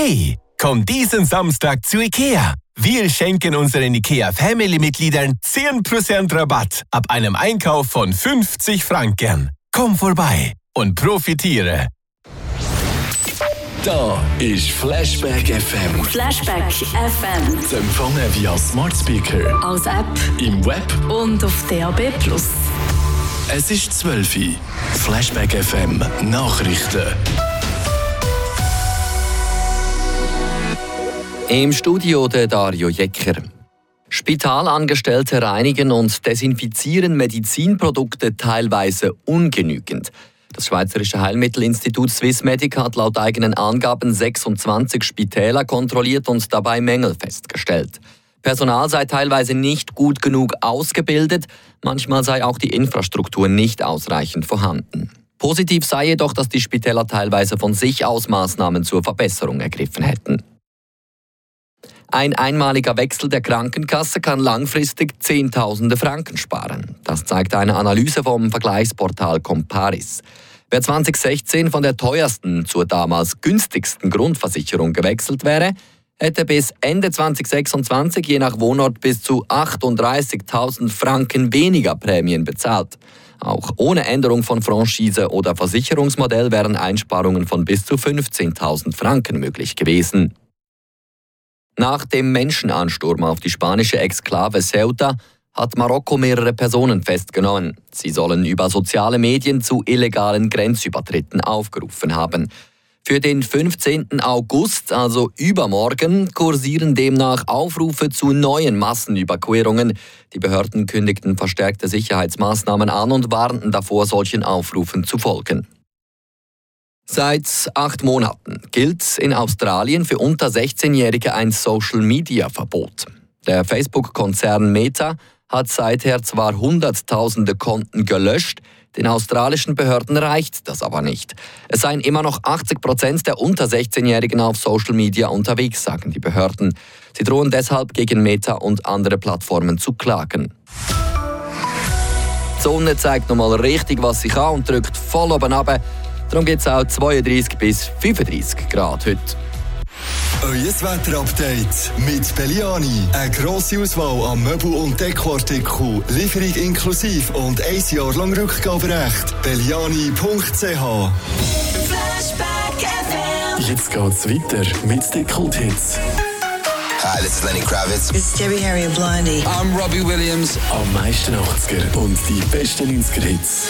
Hey, komm diesen Samstag zu IKEA. Wir schenken unseren IKEA-Family-Mitgliedern 10% Rabatt ab einem Einkauf von 50 Franken. Komm vorbei und profitiere. Da ist Flashback FM. Flashback FM. Zu empfangen via Smart Speaker, Als App im Web und auf DAB+. Es ist 12 Uhr. Flashback FM Nachrichten. Im Studio der Dario Jecker. Spitalangestellte reinigen und desinfizieren Medizinprodukte teilweise ungenügend. Das Schweizerische Heilmittelinstitut Swissmedic hat laut eigenen Angaben 26 Spitäler kontrolliert und dabei Mängel festgestellt. Personal sei teilweise nicht gut genug ausgebildet, manchmal sei auch die Infrastruktur nicht ausreichend vorhanden. Positiv sei jedoch, dass die Spitäler teilweise von sich aus Maßnahmen zur Verbesserung ergriffen hätten. Ein einmaliger Wechsel der Krankenkasse kann langfristig Zehntausende Franken sparen. Das zeigt eine Analyse vom Vergleichsportal Comparis. Wer 2016 von der teuersten zur damals günstigsten Grundversicherung gewechselt wäre, hätte bis Ende 2026 je nach Wohnort bis zu 38.000 Franken weniger Prämien bezahlt. Auch ohne Änderung von Franchise oder Versicherungsmodell wären Einsparungen von bis zu 15.000 Franken möglich gewesen. Nach dem Menschenansturm auf die spanische Exklave Ceuta hat Marokko mehrere Personen festgenommen. Sie sollen über soziale Medien zu illegalen Grenzübertritten aufgerufen haben. Für den 15. August, also übermorgen, kursieren demnach Aufrufe zu neuen Massenüberquerungen. Die Behörden kündigten verstärkte Sicherheitsmaßnahmen an und warnten davor, solchen Aufrufen zu folgen. Seit 8 Monaten gilt in Australien für unter 16-Jährige ein Social-Media-Verbot. Der Facebook-Konzern Meta hat seither zwar Hunderttausende Konten gelöscht, den australischen Behörden reicht das aber nicht. Es seien immer noch 80% der unter 16-Jährigen auf Social Media unterwegs, sagen die Behörden. Sie drohen deshalb gegen Meta und andere Plattformen zu klagen. Die Sonne zeigt nochmal richtig, was sie kann und drückt voll oben runter. Darum gibt es auch 32 bis 35 Grad heute. Euer Wetterupdate mit Belliani. Eine grosse Auswahl an Möbel- und Dekoartikeln. Lieferung inklusive und 1 Jahr lang Rückgaberecht. Belliani.ch. Flashback FM. Jetzt geht's weiter mit den Kulthits. Hi, this is Lenny Kravitz. It's Debbie Harry and Blondie. I'm Robbie Williams. Am meisten 80er und die besten 90er-Hits.